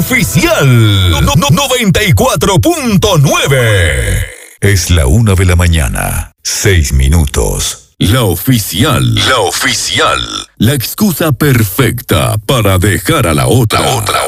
oficial. 94.9. Es la 1 de la mañana, 6 minutos. La oficial. La oficial. La excusa perfecta para dejar a la otra.